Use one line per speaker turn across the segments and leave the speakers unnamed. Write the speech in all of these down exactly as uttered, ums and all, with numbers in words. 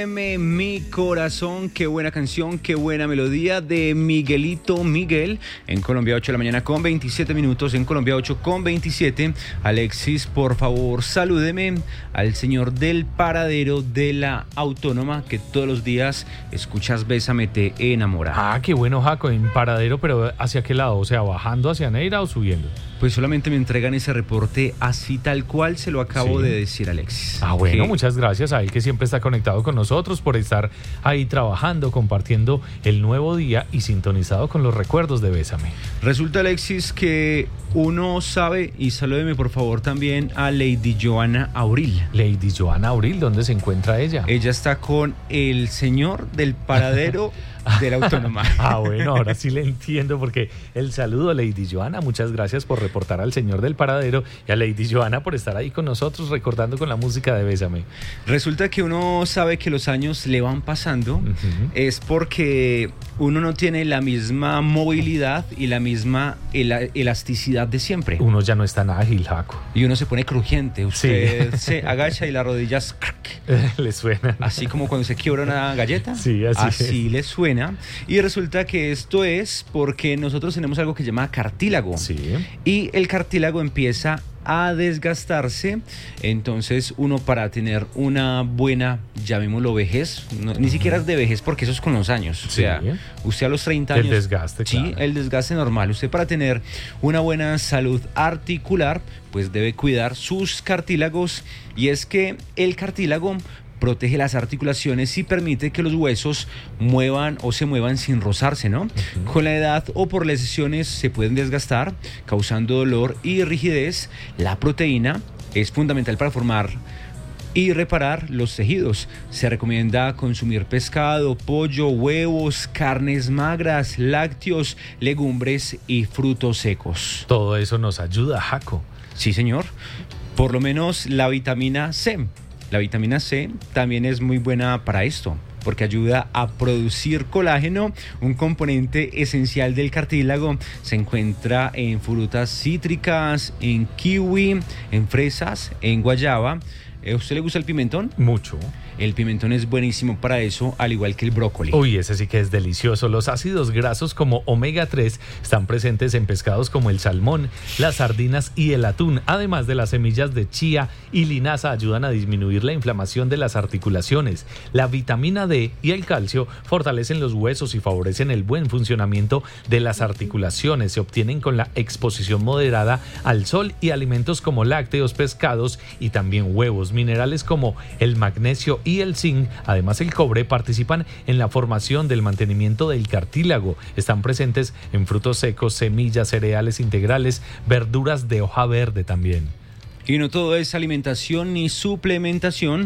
Mi corazón, qué buena canción, qué buena melodía de Miguelito Miguel. En Colombia ocho de la mañana con veintisiete minutos, en Colombia ocho con veintisiete. Alexis, por favor, salúdeme al señor del paradero de la Autónoma, que todos los días escuchas Bésame te enamora.
Ah, qué bueno, Jaco, en paradero, pero ¿hacia qué lado? O sea, ¿bajando hacia Neira o subiendo?
Pues solamente me entregan ese reporte así tal cual se lo acabo sí. de decir, Alexis.
Ah, bueno,
que...
muchas gracias a él que siempre está conectado con nosotros, por estar ahí trabajando, compartiendo el nuevo día y sintonizado con los recuerdos de Bésame.
Resulta, Alexis, que uno sabe, y salúdeme por favor también a Lady Joana Auril.
Lady Joana Auril, ¿dónde se encuentra ella?
Ella está con el señor del paradero de la Autónoma.
Ah, bueno, ahora sí le entiendo, porque el saludo a Lady Joana, muchas gracias por reportar al señor del paradero, y a Lady Joana por estar ahí con nosotros recordando con la música de Bésame.
Resulta que uno sabe que los años le van pasando, uh-huh. es porque uno no tiene la misma movilidad y la misma el- elasticidad de siempre.
Uno ya no es tan ágil, Jaco.
Y uno se pone crujiente, usted
sí.
se agacha y las rodillas
le suenan.
Así como cuando se quiebra una galleta.
Sí, así,
así le suena. Y resulta que esto es porque nosotros tenemos algo que se llama cartílago.
Sí.
Y el cartílago empieza a desgastarse, entonces uno, para tener una buena, llamémoslo vejez, no, ni siquiera es de vejez porque eso es con los años,
sí.
o sea, usted a los treinta años,
el desgaste,
sí,
claro.
el desgaste normal, usted para tener una buena salud articular, pues debe cuidar sus cartílagos, y es que el cartílago protege las articulaciones y permite que los huesos muevan o se muevan sin rozarse, ¿no? Uh-huh. Con la edad o por lesiones se pueden desgastar, causando dolor y rigidez. La proteína es fundamental para formar y reparar los tejidos. Se recomienda consumir pescado, pollo, huevos, carnes magras, lácteos, legumbres y frutos secos.
Todo eso nos ayuda, Jaco.
Sí, señor. Por lo menos la vitamina C. La vitamina C también es muy buena para esto, porque ayuda a producir colágeno, un componente esencial del cartílago. Se encuentra en frutas cítricas, en kiwi, en fresas, en guayaba. ¿A usted le gusta el pimentón?
Mucho.
El pimentón es buenísimo para eso, al igual que el brócoli.
Uy, ese sí que es delicioso. Los ácidos grasos como omega tres están presentes en pescados como el salmón, las sardinas y el atún. Además de las semillas de chía y linaza, ayudan a disminuir la inflamación de las articulaciones. La vitamina D y el calcio fortalecen los huesos y favorecen el buen funcionamiento de las articulaciones. Se obtienen con la exposición moderada al sol y alimentos como lácteos, pescados y también huevos. Minerales como el magnesio y el zinc, además el cobre, participan en la formación del mantenimiento del cartílago. Están presentes en frutos secos, semillas, cereales integrales, verduras de hoja verde también.
Y no todo es alimentación ni suplementación,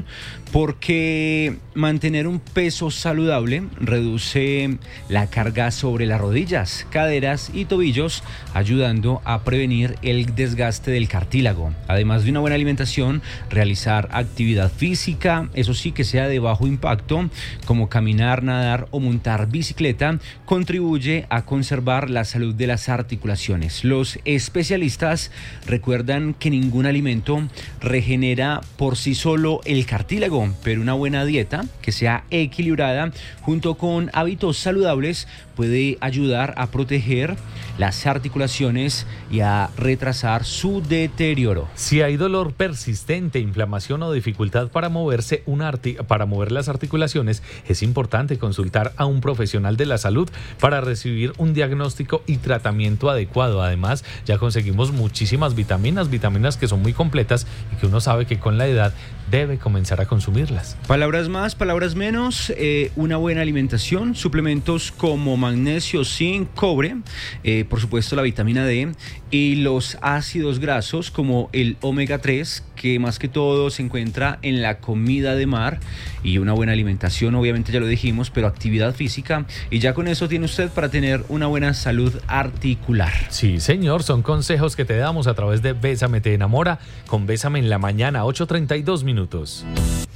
porque mantener un peso saludable reduce la carga sobre las rodillas, caderas y tobillos, ayudando a prevenir el desgaste del cartílago. Además de una buena alimentación, realizar actividad física, eso sí que sea de bajo impacto, como caminar, nadar o montar bicicleta, contribuye a conservar la salud de las articulaciones. Los especialistas recuerdan que ningún alimento regenera por sí solo el cartílago, pero una buena dieta que sea equilibrada junto con hábitos saludables puede ayudar a proteger las articulaciones y a retrasar su deterioro.
Si hay dolor persistente, inflamación o dificultad para moverse una arti- para mover las articulaciones, es importante consultar a un profesional de la salud para recibir un diagnóstico y tratamiento adecuado. Además, ya conseguimos muchísimas vitaminas, vitaminas que son muy completas y que uno sabe que con la edad debe comenzar a consumirlas.
Palabras más, palabras menos, eh, una buena alimentación, suplementos como magnesio, zinc, cobre, eh, por supuesto la vitamina D y los ácidos grasos como el omega tres, que más que todo se encuentra en la comida de mar, y una buena alimentación, obviamente ya lo dijimos, pero actividad física, y ya con eso tiene usted para tener una buena salud articular.
Sí, señor, son consejos que te damos a través de Bésame te enamora, con Bésame en la mañana, ocho treinta y dos minutos.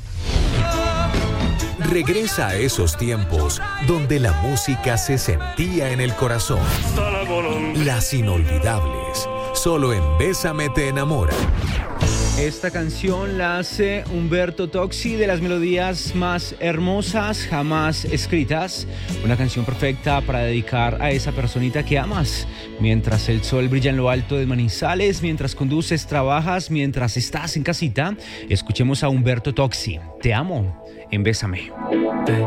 Regresa a esos tiempos donde la música se sentía en el corazón. Las inolvidables, solo en Bésame te enamora.
Esta canción la hace Humberto Tocci, de las melodías más hermosas jamás escritas. Una canción perfecta para dedicar a esa personita que amas. Mientras el sol brilla en lo alto de Manizales, mientras conduces, trabajas, mientras estás en casita, escuchemos a Humberto Tocci. Te amo, en Bésame.